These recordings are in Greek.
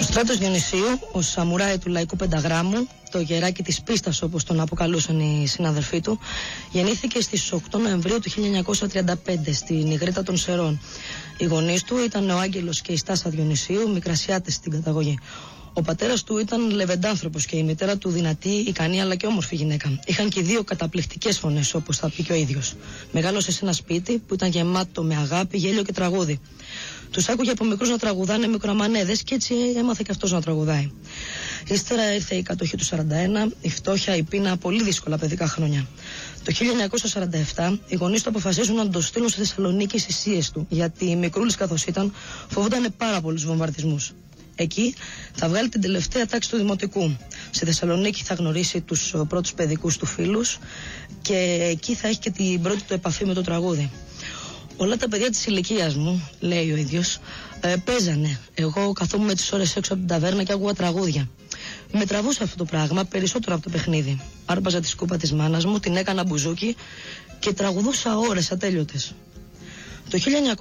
Στράτος Διονυσίου, ο σαμουράι του Λαϊκού Πενταγράμμου, το γεράκι της πίστας όπως τον αποκαλούσαν οι συναδελφοί του, γεννήθηκε στις 8 Νοεμβρίου του 1935 στην Ιγρήτα των Σερών. Οι γονείς του ήταν ο Άγγελος και η Στάσα Διονυσίου, μικρασιάτες στην καταγωγή. Ο πατέρας του ήταν λεβεντάνθρωπος και η μητέρα του δυνατή, ικανή αλλά και όμορφη γυναίκα. Είχαν και δύο καταπληκτικές φωνές, όπως θα πει και ο ίδιος. Μεγάλωσε σε ένα σπίτι που ήταν γεμάτο με αγάπη, γέλιο και τραγούδι. Τους άκουγε από μικρούς να τραγουδάνε μικρομανέδες και έτσι έμαθε και αυτός να τραγουδάει. Ύστερα ήρθε η κατοχή του 41, η φτώχεια, η πείνα, πολύ δύσκολα παιδικά χρόνια. Το 1947 οι γονείς του αποφασίζουν να το στείλουν στη Θεσσαλονίκη στις θείες του, γιατί μικρούλης καθώς ήταν φοβόταν πάρα πολλούς βομβαρδισμούς. Εκεί θα βγάλει την τελευταία τάξη του δημοτικού. Στη Θεσσαλονίκη θα γνωρίσει τους πρώτους παιδικούς του φίλους και εκεί θα έχει και την πρώτη του επαφή με το τραγούδι. Όλα τα παιδιά της ηλικίας μου, λέει ο ίδιος, παίζανε. Εγώ καθόμουν τις ώρες έξω από την ταβέρνα και άκουγα τραγούδια. Με τραβούσε αυτό το πράγμα περισσότερο από το παιχνίδι. Άρπαζα τη σκούπα της μάνας μου, την έκανα μπουζούκι και τραγουδούσα ώρες ατέλειωτες. Το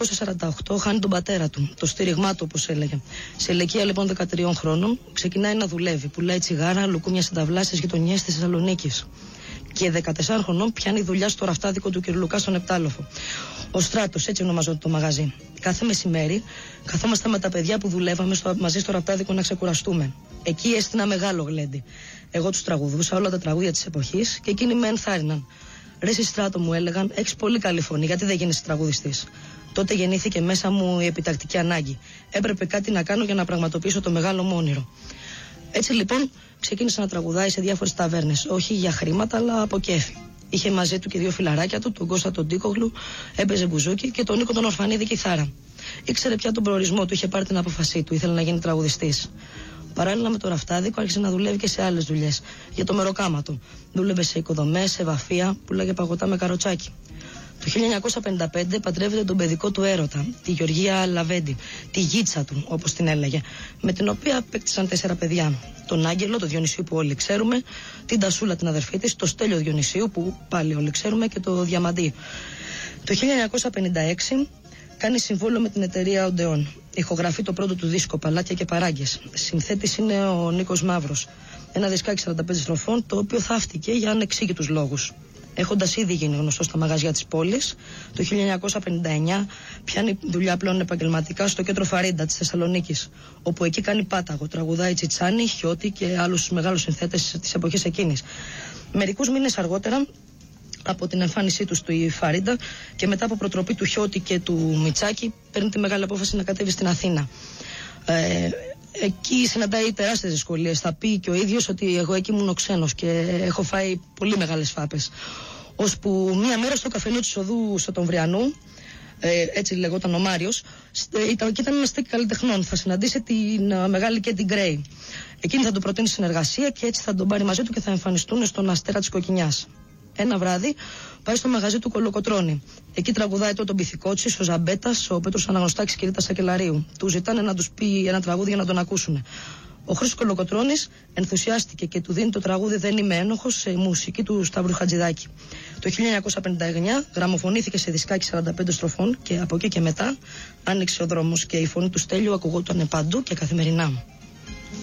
1948 χάνει τον πατέρα του, το στήριγμά του όπως έλεγε. Σε ηλικία λοιπόν 13 χρόνων ξεκινάει να δουλεύει, πουλάει τσιγάρα, λουκούμια στην ταυλά στις γειτονιές της Θεσσαλονίκης. Και 14 χρονών πιάνει δουλειά στο ραφτάδικο του κ. Λουκά στον Επτάλοφο. Ο Στράτος, έτσι ονομαζόταν το μαγαζί. Κάθε μεσημέρι καθόμασταν με τα παιδιά που δουλεύαμε μαζί στο ραφτάδικο να ξεκουραστούμε. Εκεί έστεινα μεγάλο γλέντι. Εγώ τους τραγουδούσα όλα τα τραγούδια της εποχής και εκείνοι με ενθάρρυναν. Ρε εσύ Στράτο, μου έλεγαν, έχεις πολύ καλή φωνή, γιατί δεν γίνεσαι τραγουδιστής? Τότε γεννήθηκε μέσα μου η επιτακτική ανάγκη. Έπρεπε κάτι να κάνω για να πραγματοποιήσω το μεγάλο μου όνειρο. Έτσι λοιπόν ξεκίνησε να τραγουδάει σε διάφορες ταβέρνες, όχι για χρήματα αλλά από κέφι. Είχε μαζί του και δύο φιλαράκια του, τον Κώστα τον Τίκογλου, έπαιζε μπουζούκι και τον Νίκο τον Ορφανίδη κιθάρα. Ήξερε πια τον προορισμό του, είχε πάρει την απόφασή του, ήθελε να γίνει τραγουδιστής. Παράλληλα με το ραφτάδικο άρχισε να δουλεύει και σε άλλες δουλειές. Για το μεροκάματο. Δούλευε σε οικοδομές, σε βαφεία, πουλάγε παγωτά με καροτσάκι. Το 1955 παντρεύεται τον παιδικό του έρωτα, τη Γεωργία Λαβέντη, τη γίτσα του, όπως την έλεγε, με την οποία απέκτησαν 4 παιδιά. Τον Άγγελο, τον Διονυσίου που όλοι ξέρουμε, την Τασούλα την αδερφή της, το Στέλιο Διονυσίου που πάλι όλοι ξέρουμε και το Διαμαντή. Το 1956 κάνει συμβόλαιο με την εταιρεία Οντεόν. Ηχογραφεί το πρώτο του δίσκο, Παλάτια και Παράγκες. Συνθέτης είναι ο Νίκος Μαύρος. Ένα δισκάκι 45 στροφών, το οποίο θαύτηκε για ανεξήγητους λόγους. Έχοντας ήδη γίνει γνωστό στα μαγαζιά της πόλης, το 1959 πιάνει δουλειά πλέον επαγγελματικά στο κέντρο Φαρίντα της Θεσσαλονίκης, όπου εκεί κάνει πάταγο, τραγουδάει Τσιτσάνι, Χιώτη και άλλους μεγάλους συνθέτες της εποχής εκείνης. Μερικούς μήνες αργότερα, από την εμφάνισή του στη Φαρίντα και μετά από προτροπή του Χιώτη και του Μιτσάκη, παίρνει τη μεγάλη απόφαση να κατέβει στην Αθήνα. Εκεί συναντάει τεράστιες δυσκολίες. Θα πει και ο ίδιος ότι εγώ εκεί ήμουν ο ξένος και έχω φάει πολύ μεγάλες φάπες. Ώσπου μία μέρα στο καφενείο της οδού Σωτομβριανού, έτσι λεγόταν ο Μάριος, ήταν ένα στέκι καλλιτεχνών. Θα συναντήσει την μεγάλη Κέντι Γκρέι. Εκείνη θα του προτείνει συνεργασία και έτσι θα τον πάρει μαζί του και θα εμφανιστούν στον Αστέρα της Κοκκινιάς. Ένα βράδυ πάει στο μαγαζί του Κολοκοτρώνη. Εκεί τραγουδάει τότε ο Μπιθικότσης, ο Ζαμπέτας, ο Πέτρος Αναγνωστάκης και η Ρίτα Σακελαρίου. Του ζητάνε να τους πει ένα τραγούδι για να τον ακούσουν. Ο Χρήστος Κολοκοτρώνης ενθουσιάστηκε και του δίνει το τραγούδι «Δεν είμαι ένοχος» σε μουσική του Σταύρου Χατζηδάκη. Το 1959 γραμμοφωνήθηκε σε δισκάκι 45 στροφών και από εκεί και μετά άνοιξε ο δρόμος και η φωνή του Στέλιου ακουγόταν παντού και καθημερινά.